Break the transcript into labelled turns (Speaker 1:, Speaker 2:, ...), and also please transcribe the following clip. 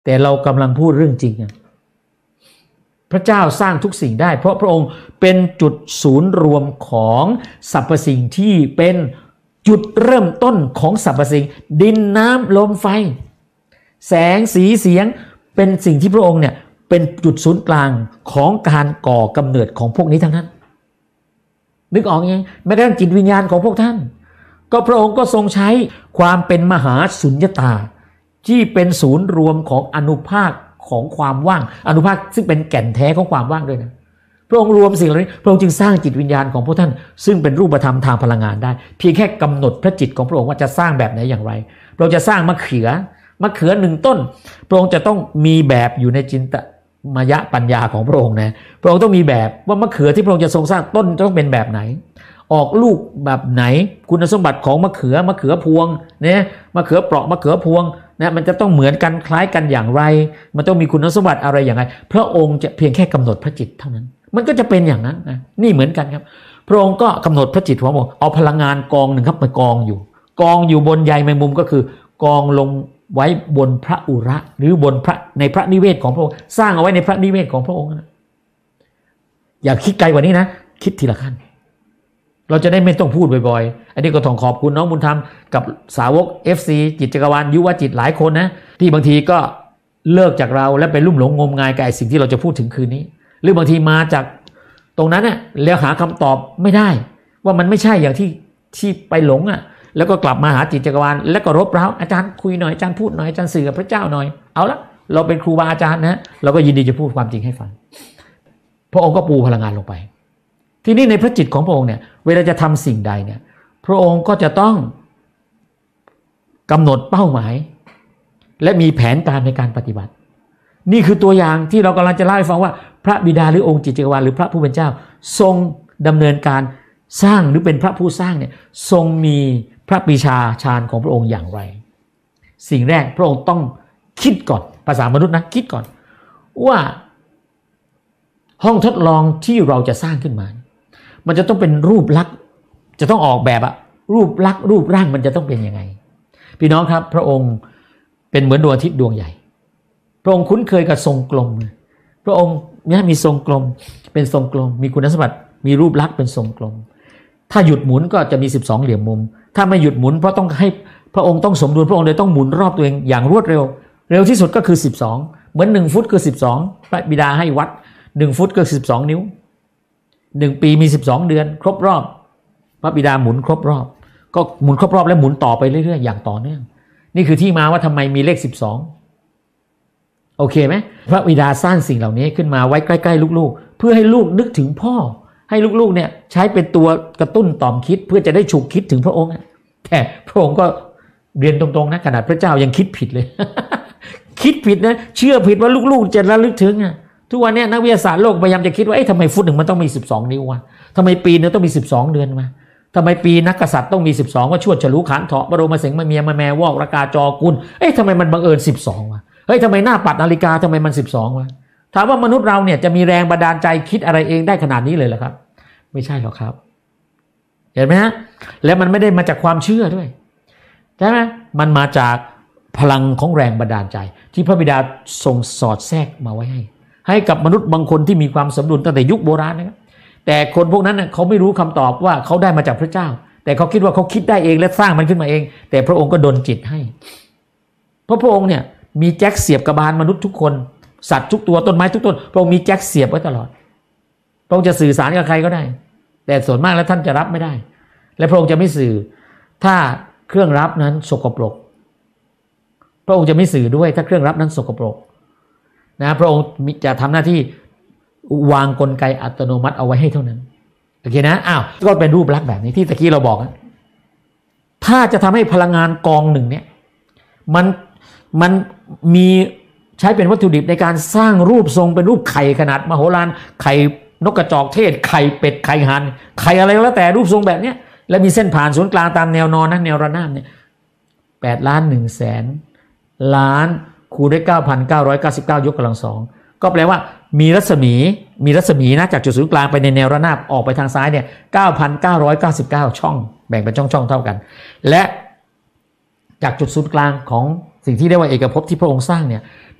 Speaker 1: แต่เรากำลังพูดเรื่องจริงพระเจ้าสร้างทุกสิ่งได้เพราะพระองค์เป็นจุดศูนย์รวมของสรรพสิ่งที่เป็นจุดเริ่มต้นของสรรพสิ่งดินน้ำลมไฟแสงสีเสียงเป็นสิ่งที่พระองค์เนี่ยเป็นจุดศูนย์กลางของการก่อกำเนิดของพวกนี้ทั้งนั้นนึกออกยังแม้กระทั่งจิตวิญญาณของพวกท่านก็พระองค์ก็ทรงใช้ความเป็นมหาสุญญตาที่เป็นศูนย์รวมของอานุภาคของความว่างอานุภาคซึ่งเป็นแก่นแท้ของความว่างด้วยนะพระองค์รวมสิ่งเหล่านี้พระองค์จึงสร้างจิตวิญญาณของพวกท่านซึ่งเป็นรูปธรรมทางพลังงานได้เพียงแค่กำหนดพระจิตของพระองค์ว่าจะสร้างแบบไหนอย่างไรเราจะสร้างมะเขือหนึ่งต้นพระองค์จะต้องมีแบบอยู่ในจินตมายะปัญญาของพระองค์นะพระองค์ต้องมีแบบว่ามะเขือที่พระองค์จะทรงสร้างต้นต้องเป็นแบบไหนออกลูกแบบไหนคุณสมบัติของมะเขือพวงเนี่ยมะเขือเปราะมะเขือพวงนะมันจะต้องเหมือนกันคล้ายกันอย่างไรมันต้องมีคุณสมบัติอะไรอย่างไรพระองค์จะเพียงแค่กำหนดพระจิตเท่านั้นมันก็จะเป็นอย่างนั้นนะนี่เหมือนกันครับพระองค์ก็กำหนดพระจิตของพระองค์เอาพลังงานกองหนึ่งครับมากองอยู่บนใยแมงมุมก็คือกองลงไว้บนพระอุระหรือบนพระในพระนิเวศของพระองค์สร้างเอาไว้ในพระนิเวศของพระองค์นะอย่าคิดไกลกว่านี้นะคิดทีละขั้นเราจะได้ไม่ต้องพูดบ่อยๆอันนี้ก็ต้องขอบคุณน้องบุญธรรมกับสาวก FC จิตจักรวาลยุวจิตหลายคนนะที่บางทีก็เลิกจากเราและไปลุ่มหลงงมงายกับสิ่งที่เราจะพูดถึงคืนนี้หรือบางทีมาจากตรงนั้นน่ะแล้วหาคำตอบไม่ได้ว่ามันไม่ใช่อย่างที่ไปหลงแล้วก็กลับมาหาจิตจักรวาลแล้วก็รบเร้าอาจารย์คุยหน่อยอาจารย์พูดหน่อยอาจารย์สื่อกับพระเจ้าหน่อยเอาละเราเป็นครูบาอาจารย์นะเราก็ยินดีจะพูดความจริงให้ฟังพระองค์ก็ปูพลังงานลงไปทีนี้ในพระจิตของพระองค์เนี่ยเวลาจะทำสิ่งใดเนี่ยพระองค์ก็จะต้องกำหนดเป้าหมายและมีแผนการในการปฏิบัตินี่คือตัวอย่างที่เรากำลังจะเล่าให้ฟังว่าพระบิดาหรือองค์จิตจักรวาลหรือพระผู้เป็นเจ้าทรงดำเนินการสร้างหรือเป็นพระผู้สร้างเนี่ยทรงมีพระปรีชาญาณของพระองค์อย่างไรสิ่งแรกพระองค์ต้องคิดก่อนภาษามนุษย์นะคิดก่อนว่าห้องทดลองที่เราจะสร้างขึ้นมามันจะต้องเป็นรูปลักษณ์จะต้องออกแบบรูปลักษณ์รูปร่างมันจะต้องเป็นยังไงพี่น้องครับพระองค์เป็นเหมือนดวงอาทิตย์ดวงใหญ่พระองค์คุ้นเคยกับทรงกลมพระองค์เนี่ยมีทรงกลมเป็นทรงกลมมีคุณสมบัติมีรูปลักษณ์เป็นทรงกลมถ้าหยุดหมุนก็จะมี12เหลี่ยมมุมถ้าไม่หยุดหมุนเพราะต้องให้พระองค์ต้องสมดุลพระองค์เลยต้องหมุนรอบตัวเองอย่างรวดเร็วที่สุดก็คือ12เหมือน1ฟุตคือ12พระบิดาให้วัด1ฟุตก็12นิ้ว1ปีมี12เดือนครบรอบพระบิดาหมุนครบรอบก็หมุนครบรอบแล้วหมุนต่อไปเรื่อยๆอย่างต่อเนื่องนี่คือที่มาว่าทำไมมีเลข12โอเคไหมพระบิดาสร้างสิ่งเหล่านี้ขึ้นมาไว้ใกล้ๆลูกๆเพื่อให้ลูกนึกถึงพ่อให้ลูกๆเนี่ยใช้เป็นตัวกระตุ้นต่อมคิดเพื่อจะได้ฉุกคิดถึงพระองค์แต่พระองค์ก็เรียนตรงๆนะขนาดพระเจ้ายังคิดผิดเลย คิดผิดนะเชื่อผิดว่าลูกๆจะระลึกถึงทุกวันนี้นักวิทยาศาสตร์โลกพยายามจะคิดว่าทำไมฟุตหนึ่งมันต้องมี12นิ้ววะทำไมปีนึงต้องมี12เดือนมาทำไมปีนักกษัตริย์ต้องมี12ว่าชวดฉลูขันเถาะบรมเสงมาเมียมาแมวอกระกาจอกุลทำไมมันบังเอิญ12วะทำไมหน้าปัดนาฬิกาทำไมมัน12วะถามว่ามนุษย์เราเนี่ยจะมีแรงบันดาลใจคิดอะไรเองได้ขนาดนี้เลยเหรอครับไม่ใช่หรอกครับเห็นไหมฮะแล้วมันไม่ได้มาจากความเชื่อด้วยใช่ไหมมันมาจากพลังของแรงบันดาลใจที่พระบิดาทรงสอดแทรกมาไว้ให้กับมนุษย์บางคนที่มีความสมดุลตั้งแต่ยุคโบราณนะครับแต่คนพวกนั้นเขาไม่รู้คำตอบว่าเขาได้มาจากพระเจ้าแต่เขาคิดว่าเขาคิดได้เองและสร้างมันขึ้นมาเองแต่พระองค์ก็ดลจิตให้เพราะพระองค์เนี่ยมีแจ็คเสียบกระบาลมนุษย์ทุกคนสัตว์ทุกตัวต้นไม้ทุกต้นพระองค์มีแจ็คเสียบไว้ตลอดพระองค์จะสื่อสารกับใครก็ได้แต่ส่วนมากแล้วท่านจะรับไม่ได้และพระองค์จะไม่สื่อถ้าเครื่องรับนั้นสกปรกพระองค์จะไม่สื่อด้วยถ้าเครื่องรับนั้นสกปรกนะพระองค์จะทำหน้าที่วางกลไกอัตโนมัติเอาไว้ให้เท่านั้นโอเคนะก็เป็นรูปลักษณ์แบบนี้ที่ตะกี้เราบอกถ้าจะทำให้พลังงานกองหนึ่งเนี่ยมันมีใช้เป็นวัตถุดิบในการสร้างรูปทรงเป็นรูปไข่ขนาดมโหฬารไข่นกกระจอกเทศไข่เป็ดไข่ห่านไข่อะไรแล้วแต่รูปทรงแบบนี้และมีเส้นผ่านศูนย์กลางตามแนวนอนนะแนวระนาบเนี่ย8,100,000 ล้านคูณด้วย 9,999 ยกกำลัง2ก็แปลว่ามีรัศมีนะจากจุดศูนย์กลางไปในแนวระนาบออกไปทางซ้ายเนี่ย 9,999 ช่องแบ่งเป็นช่องๆเท่ากันและจากจุดศูนย์กลางของสิ่งที่เรียกว่าเอกภพที่พระองค์สร้างเนี่ย